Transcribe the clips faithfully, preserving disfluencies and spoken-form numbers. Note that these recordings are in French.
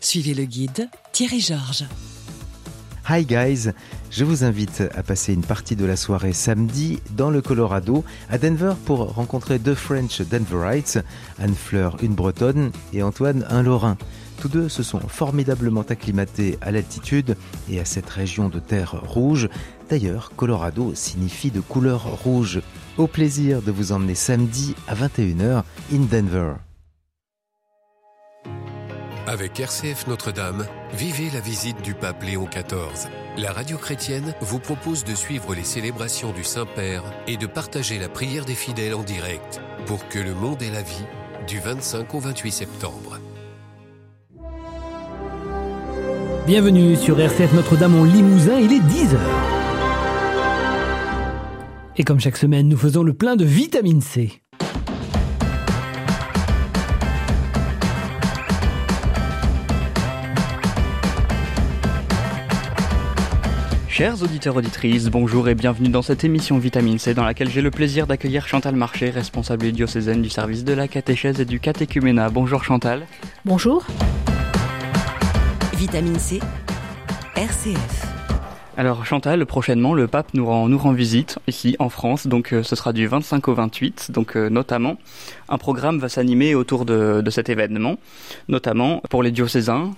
Suivez le guide Thierry Georges. Hi guys, je vous invite à passer une partie de la soirée samedi dans le Colorado, à Denver, pour rencontrer deux French Denverites, Anne-Fleur, une Bretonne, et Antoine, un Lorrain. Tous deux se sont formidablement acclimatés à l'altitude et à cette région de terre rouge. D'ailleurs, Colorado signifie de couleur rouge. Au plaisir de vous emmener samedi à vingt et une heures in Denver. Avec R C F Notre-Dame, vivez la visite du pape Léon quatorze. La radio chrétienne vous propose de suivre les célébrations du Saint-Père et de partager la prière des fidèles en direct pour que le monde ait la vie du vingt-cinq au vingt-huit septembre. Bienvenue sur R C F Notre-Dame en Limousin, il est dix heures. Et comme chaque semaine, nous faisons le plein de vitamine C. Chers auditeurs, auditrices, bonjour et bienvenue dans cette émission Vitamine C dans laquelle j'ai le plaisir d'accueillir Chantal Marché, responsable diocésaine du service de la catéchèse et du catéchuménat. Bonjour Chantal. Bonjour. Vitamine C, R C F. Alors Chantal, prochainement le pape nous rend, nous rend visite ici en France, donc euh, ce sera du vingt-cinq au vingt-huit, donc euh, notamment un programme va s'animer autour de, de cet événement, notamment pour les diocésains,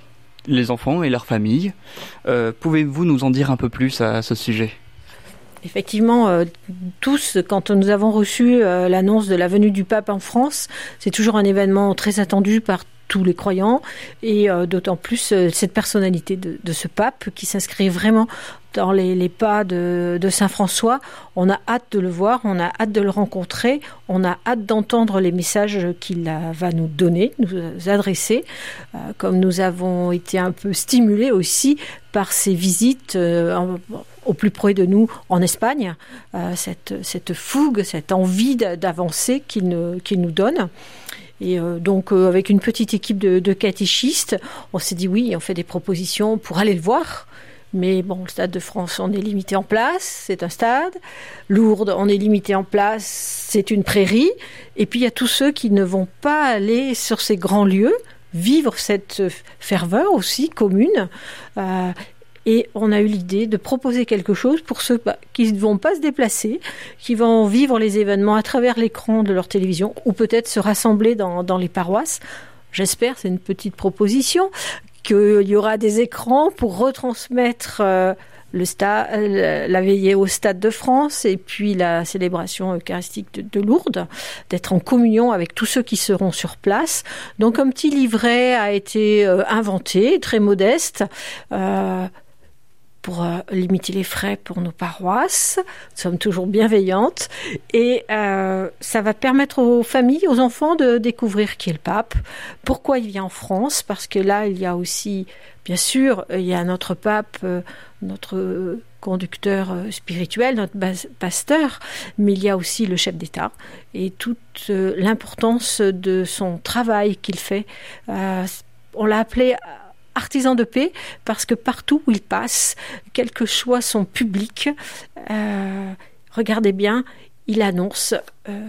les enfants et leurs familles. Euh, pouvez-vous nous en dire un peu plus à ce sujet ? Effectivement, euh, tous, quand nous avons reçu euh, l'annonce de la venue du pape en France, c'est toujours un événement très attendu par tous les croyants et euh, d'autant plus euh, cette personnalité de, de ce pape qui s'inscrit vraiment dans les, les pas de, de Saint François. On a hâte de le voir, on a hâte de le rencontrer, on a hâte d'entendre les messages qu'il va nous donner, nous adresser, euh, comme nous avons été un peu stimulés aussi par ses visites euh, en, au plus près de nous en Espagne, euh, cette, cette fougue, cette envie d'avancer qu'il, ne, qu'il nous donne. Et euh, donc, euh, avec une petite équipe de, de catéchistes, on s'est dit oui, on fait des propositions pour aller le voir. Mais bon, le Stade de France, on est limité en place, c'est un stade. Lourdes, on est limité en place, c'est une prairie. Et puis, il y a tous ceux qui ne vont pas aller sur ces grands lieux, vivre cette ferveur aussi commune. Euh, Et on a eu l'idée de proposer quelque chose pour ceux bah, qui ne vont pas se déplacer, qui vont vivre les événements à travers l'écran de leur télévision ou peut-être se rassembler dans, dans les paroisses. J'espère, c'est une petite proposition, qu'il y aura des écrans pour retransmettre euh, le sta- la veillée au Stade de France et puis la célébration eucharistique de, de Lourdes, d'être en communion avec tous ceux qui seront sur place. Donc un petit livret a été euh, inventé, très modeste, euh, pour euh, limiter les frais pour nos paroisses. Nous sommes toujours bienveillantes et euh, ça va permettre aux familles, aux enfants de découvrir qui est le pape, pourquoi il vient en France, parce que là il y a aussi, bien sûr, il y a notre pape, euh, notre conducteur euh, spirituel, notre bas- pasteur, mais il y a aussi le chef d'État et toute euh, l'importance de son travail qu'il fait. Euh, on l'a appelé artisan de paix, parce que partout où il passe, quel que soit son public, euh, regardez bien, il annonce, euh,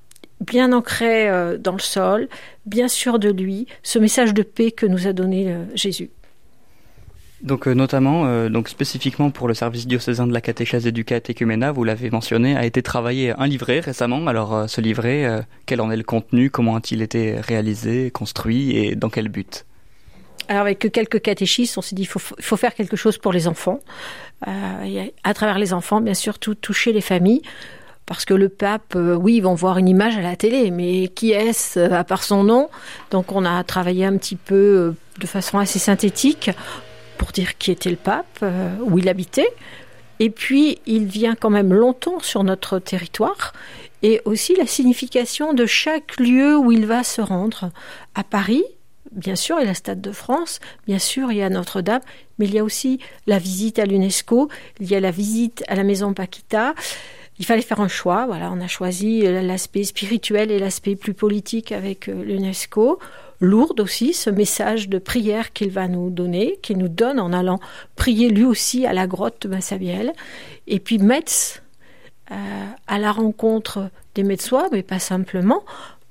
bien ancré euh, dans le sol, bien sûr de lui, ce message de paix que nous a donné euh, Jésus. Donc euh, notamment, euh, donc spécifiquement pour le service diocésain de la catéchèse et du catéchuménat, vous l'avez mentionné, a été travaillé un livret récemment. Alors euh, ce livret, euh, quel en est le contenu, comment a-t-il été réalisé, construit et dans quel but ? Alors avec quelques catéchistes, on s'est dit qu'il faut, faut faire quelque chose pour les enfants. Euh, et à travers les enfants, bien sûr, tout, toucher les familles. Parce que le pape, euh, oui, ils vont voir une image à la télé, mais qui est-ce à part son nom ? Donc on a travaillé un petit peu euh, de façon assez synthétique pour dire qui était le pape, euh, où il habitait. Et puis il vient quand même longtemps sur notre territoire. Et aussi la signification de chaque lieu où il va se rendre. À Paris, bien sûr, il y a le Stade de France, bien sûr, il y a Notre-Dame, mais il y a aussi la visite à l'UNESCO, il y a la visite à la Maison Paquita. Il fallait faire un choix, voilà, on a choisi l'aspect spirituel et l'aspect plus politique avec l'UNESCO. Lourdes aussi, ce message de prière qu'il va nous donner, qu'il nous donne en allant prier lui aussi à la grotte de Massabielle. Et puis Metz, euh, à la rencontre des Metzois, mais pas simplement,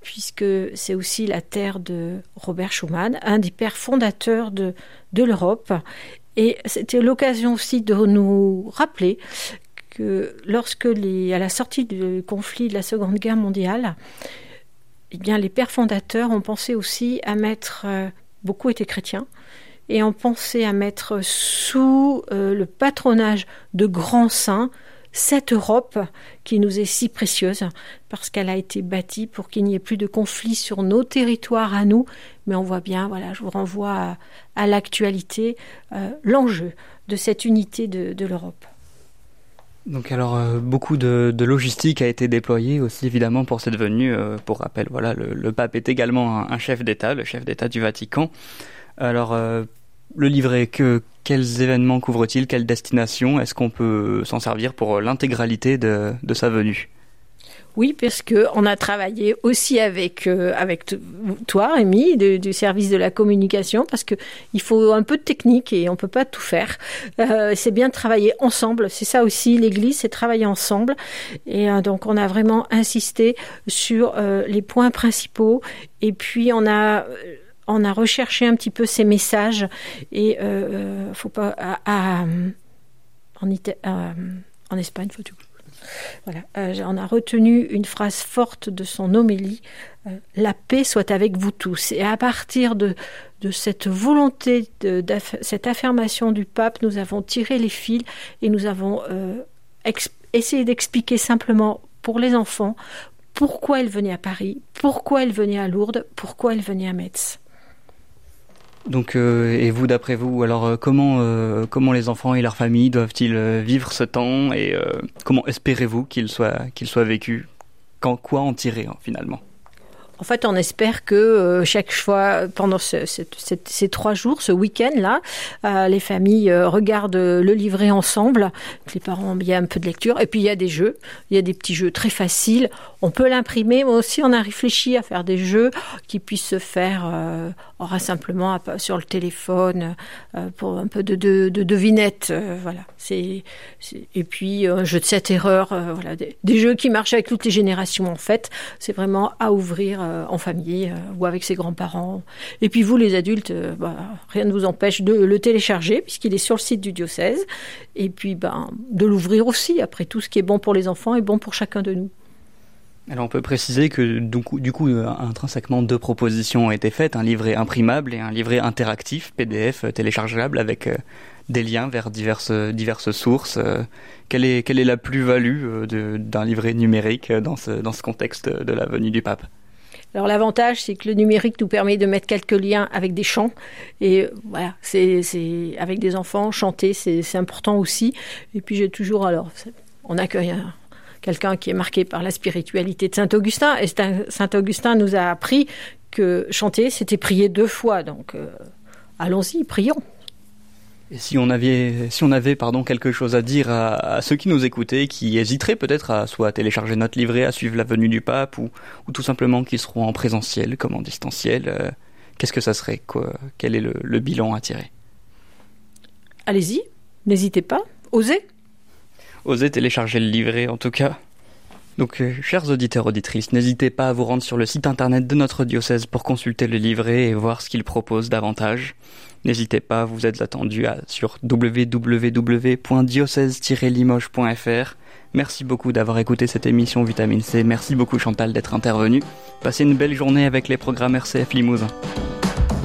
puisque c'est aussi la terre de Robert Schuman, un des pères fondateurs de, de l'Europe. Et c'était l'occasion aussi de nous rappeler que lorsque, les, à la sortie du conflit de la Seconde Guerre mondiale, eh bien, les pères fondateurs ont pensé aussi à mettre, euh, beaucoup étaient chrétiens, et ont pensé à mettre sous euh, le patronage de grands saints cette Europe qui nous est si précieuse, parce qu'elle a été bâtie pour qu'il n'y ait plus de conflits sur nos territoires à nous, mais on voit bien, voilà, je vous renvoie à, à l'actualité, euh, l'enjeu de cette unité de, de l'Europe. Donc alors euh, beaucoup de, de logistique a été déployée aussi évidemment pour cette venue. Euh, pour rappel, voilà, le, le pape est également un, un chef d'État, le chef d'État du Vatican. Alors euh, le livret, que, quels événements couvre-t-il, quelle destination? Est-ce qu'on peut s'en servir pour l'intégralité de, de sa venue? Oui, parce que on a travaillé aussi avec euh, avec t- toi, Rémi, de, du service de la communication, parce que il faut un peu de technique et on peut pas tout faire. Euh, c'est bien de travailler ensemble. C'est ça aussi, l'Église, c'est travailler ensemble. Et euh, donc on a vraiment insisté sur euh, les points principaux. Et puis on a on a recherché un petit peu ces messages. Et euh, faut pas à, à, en Ita- à, en Espagne, faut tout. Voilà, euh, on a retenu une phrase forte de son homélie, euh, « La paix soit avec vous tous ». Et à partir de, de cette volonté, de, d'aff- cette affirmation du pape, nous avons tiré les fils et nous avons euh, ex- essayé d'expliquer simplement pour les enfants pourquoi elle venait à Paris, pourquoi elle venait à Lourdes, pourquoi elle venait à Metz. Donc, euh, et vous, d'après vous, alors euh, comment euh, comment les enfants et leurs familles doivent-ils euh, vivre ce temps et euh, comment espérez-vous qu'il soit qu'il soit vécu? Quand, quoi en tirer hein, finalement? En fait, on espère que euh, chaque fois, pendant ce, ce, ce, ces trois jours, ce week-end-là, euh, les familles euh, regardent le livret ensemble. Les parents, il y a un peu de lecture. Et puis, il y a des jeux. Il y a des petits jeux très faciles. On peut l'imprimer. Mais aussi, on a réfléchi à faire des jeux qui puissent se faire euh, aura simplement à, sur le téléphone euh, pour un peu de, de, de devinette. Euh, voilà. C'est, c'est, et puis, un jeu de sept erreurs. Euh, voilà. Des, des jeux qui marchent avec toutes les générations, en fait. C'est vraiment à ouvrir en famille euh, ou avec ses grands-parents. Et puis vous, les adultes, euh, bah, rien ne vous empêche de le télécharger puisqu'il est sur le site du diocèse. Et puis ben, de l'ouvrir aussi. Après, tout ce qui est bon pour les enfants est bon pour chacun de nous. Alors on peut préciser que du coup, du coup intrinsèquement deux propositions ont été faites, un livret imprimable et un livret interactif, P D F téléchargeable avec euh, des liens vers diverses, diverses sources. Euh, quelle est, quelle est la plus-value euh, de, d'un livret numérique dans ce, dans ce contexte de la venue du pape? Alors l'avantage, c'est que le numérique nous permet de mettre quelques liens avec des chants. Et voilà, c'est, c'est avec des enfants, chanter, c'est, c'est important aussi. Et puis j'ai toujours, alors, on accueille un, quelqu'un qui est marqué par la spiritualité de Saint-Augustin. Et Saint-Augustin nous a appris que chanter, c'était prier deux fois. Donc euh, allons-y, prions. Et si on avait, si on avait pardon, quelque chose à dire à, à ceux qui nous écoutaient, qui hésiteraient peut-être à soit à télécharger notre livret, à suivre la venue du pape, ou, ou tout simplement qui seront en présentiel comme en distanciel, euh, qu'est-ce que ça serait quoi? Quel est le, le bilan à tirer? Allez-y, n'hésitez pas, osez. Osez télécharger le livret en tout cas. Donc, euh, chers auditeurs, auditrices, n'hésitez pas à vous rendre sur le site internet de notre diocèse pour consulter le livret et voir ce qu'il propose davantage. N'hésitez pas, vous êtes attendus à, sur w w w point diocèse tiret limoges point f r. Merci beaucoup d'avoir écouté cette émission Vitamine C. Merci beaucoup Chantal d'être intervenue. Passez une belle journée avec les programmes R C F Limousin.